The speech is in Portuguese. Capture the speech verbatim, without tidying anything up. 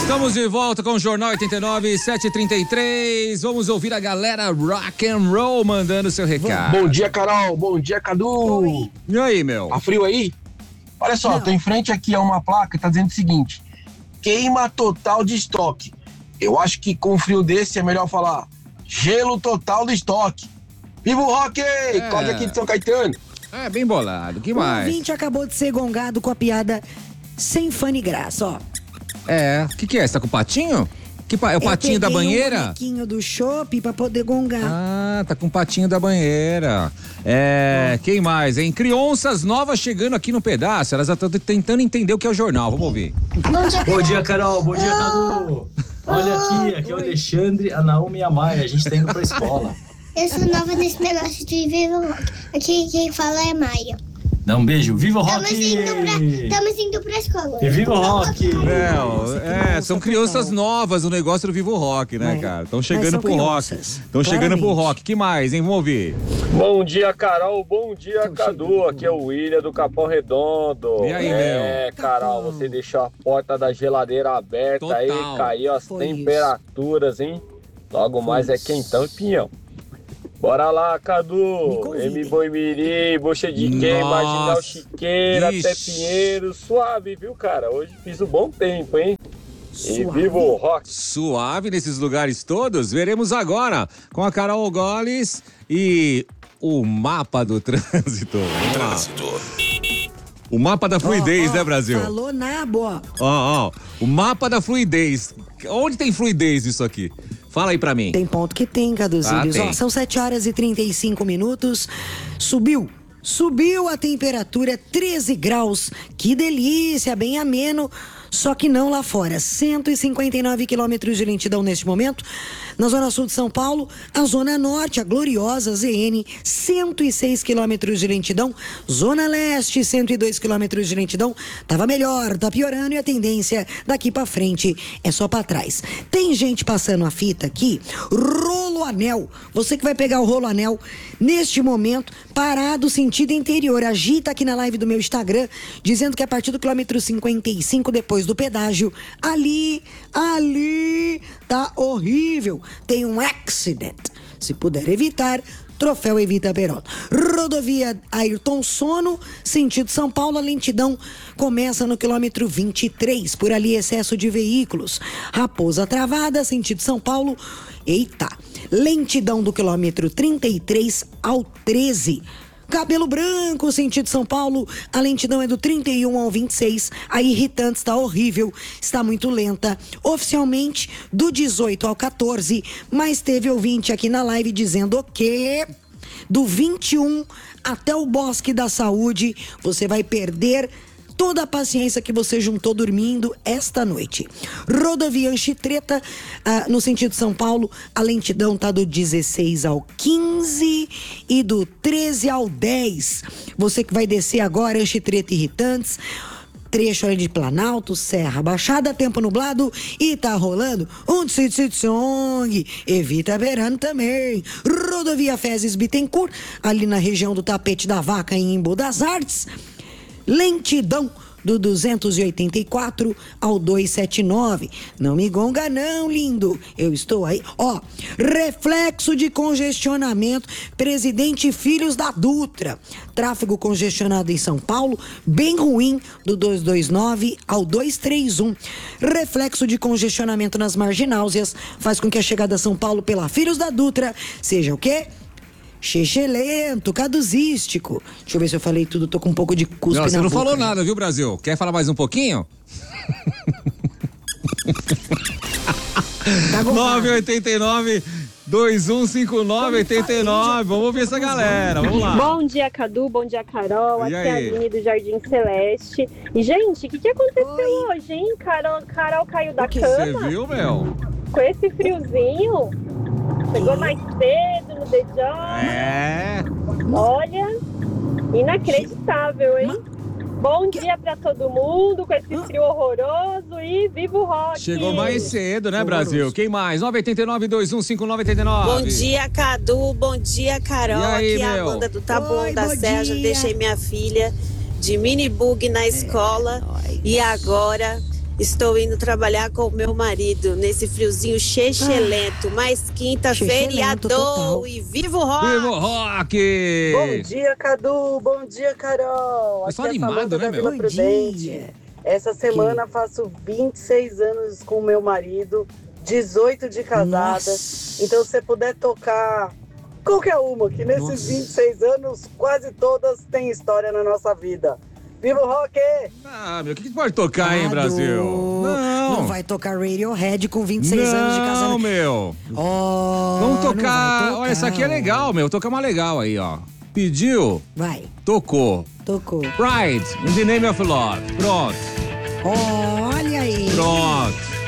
Estamos de volta com o Jornal oitenta e nove, sete e trinta e três. Vamos ouvir a galera rock and roll mandando seu recado. Bom dia, Carol. Bom dia, Cadu. Oi. E aí, meu? Tá frio aí? Olha só, Não. tô em frente aqui a uma placa que tá dizendo o seguinte: queima total de estoque. Eu acho que com um frio desse é melhor falar gelo total de estoque. Viva o rock! É. Código aqui de São Caetano. É, bem bolado. Que o mais? O ouvinte acabou de ser gongado com a piada sem fã e graça, ó. É, o que que é? Você tá com o patinho? Que pa... É o patinho da banheira? Um bonequinho do shopping pra poder gongar. Ah, tá com o patinho da banheira. É, quem mais, hein? Crianças novas chegando aqui no pedaço. Elas estão tentando entender o que é o jornal. Vamos ouvir. Bom dia, Bom dia Carol. Bom dia, Cadu. Olha aqui, aqui é o Alexandre, a Naomi e a Maia. A gente tá indo pra escola. Eu sou nova nesse negócio de Viva o Rock. Aqui quem fala é Maia. Dá um beijo. Viva o Rock! Estamos indo pra escola. E Viva o Rock! É, é, são crianças novas no negócio do Viva o Rock, né, cara? Estão chegando pro rock. Estão chegando pro rock. Que mais, hein? Vamos ouvir. Bom dia, Carol. Bom dia, Cadu. Aqui é o William do Capão Redondo. E aí, meu? É, Carol, você deixou a porta da geladeira aberta. Total. Aí, caiu as Foi temperaturas, isso. hein? Logo Foi mais é quentão e pinhão. Bora lá, Cadu. M Boimirim, Bocha de Quem, Marginal Chiqueira, até Pinheiro. Suave, viu, cara? Hoje fiz um bom tempo, hein? Suave. E viva o rock. Suave nesses lugares todos. Veremos agora com a Carol Goles e o mapa do trânsito. Trânsito. O mapa da fluidez, oh, oh, né, Brasil? Falou na boa. Ó, ó. O mapa da fluidez. Onde tem fluidez isso aqui? Fala aí pra mim. Tem ponto que tem, Caduzílios. Ah, Ó, são sete horas e trinta e cinco minutos. Subiu. Subiu a temperatura, treze graus. Que delícia, bem ameno. Só que não lá fora. cento e cinquenta e nove quilômetros de lentidão neste momento. Na zona sul de São Paulo, a zona norte, a gloriosa Z N, cento e seis quilômetros de lentidão. Zona leste, cento e dois quilômetros de lentidão. Tava melhor, tá piorando e a tendência daqui pra frente é só pra trás. Tem gente passando a fita aqui, rolo anel. Você que vai pegar o rolo anel neste momento, parado sentido interior. Agita aqui na live do meu Instagram, dizendo que a partir do quilômetro cinquenta e cinco, depois do pedágio, ali, ali, tá horrível. Tem um accident. Se puder evitar, troféu Evita Perón. Rodovia Ayrton Sono, sentido São Paulo, a lentidão começa no quilômetro vinte e três. Por ali, excesso de veículos. Raposa Travada, sentido São Paulo. Eita! Lentidão do quilômetro trinta e três ao treze. Cabelo Branco, sentido São Paulo, a lentidão é do trinta e um ao vinte e seis, a irritante está horrível, está muito lenta, oficialmente do dezoito ao quatorze, mas teve ouvinte aqui na live dizendo o quê? Do vinte e um até o Bosque da Saúde, você vai perder toda a paciência que você juntou dormindo esta noite. Rodovia Anchitreta, ah, no sentido São Paulo, a lentidão tá do dezesseis ao quinze e do treze ao dez. Você que vai descer agora, Anchitreta Irritantes, trecho ali de Planalto, Serra, Baixada, tempo nublado e tá rolando um tsit-sit-song, Evita Verano também. Rodovia Fezes Bittencourt, ali na região do Tapete da Vaca em Embu das Artes, lentidão do duzentos e oitenta e quatro ao duzentos e setenta e nove. Não me gonga não, lindo. Eu estou aí. Ó, reflexo de congestionamento, Presidente e Filhos da Dutra. Tráfego congestionado em São Paulo, bem ruim, do duzentos e vinte e nove ao duzentos e trinta e um. Reflexo de congestionamento nas margináusias faz com que a chegada a São Paulo pela Filhos da Dutra seja o quê? Xexelento, caduzístico. Deixa eu ver se eu falei tudo, tô com um pouco de cuspe não, na você não boca, falou né? nada, viu, Brasil? Quer falar mais um pouquinho? Tá nove oito nove, dois um cinco nove, oito nove. Vamos ouvir essa galera, vamos lá. Bom dia, Cadu, bom dia, Carol. E aqui é a aí? Aline do Jardim Celeste. E, gente, o que, que aconteceu Oi. hoje, hein? Carol, Carol caiu da Você cama viu, meu? com esse friozinho. Chegou mais cedo no dedão. É. Olha, inacreditável, hein? Bom dia pra todo mundo com esse frio horroroso e viva o rock! Chegou mais cedo, né, Brasil? Quem mais? nove oito nove, dois um cinco nove, oito nove. Bom dia, Cadu. Bom dia, Carol. E aí, aqui é a meu? Amanda do Taboão Oi, da bom Serra. dia. Deixei minha filha de mini bug na escola. Ai, E agora Estou indo trabalhar com o meu marido nesse friozinho chechelento, mas quinta, feriador e vivo rock! Vivo rock! Bom dia, Cadu! Bom dia, Carol! Eu sou Aqui é animado, Samanta né, da meu? Vila Bom Prudente. dia. Essa semana faço vinte e seis anos com o meu marido, dezoito de casada. Nossa. Então, se você puder tocar qualquer uma, que nesses Nossa. vinte e seis anos, quase todas têm história na nossa vida. Viva o rock! Ah, meu, o que, que pode tocar, hein, Cadu, Brasil? Não. Não vai tocar Radiohead com vinte e seis não, anos de casamento. Não, meu. Oh, Vamos não vai tocar. Olha, essa aqui é legal, meu. Tocar uma legal aí, ó. Pediu, Vai, tocou. tocou. Pride, in the name of love. Pronto, Olha aí. pronto.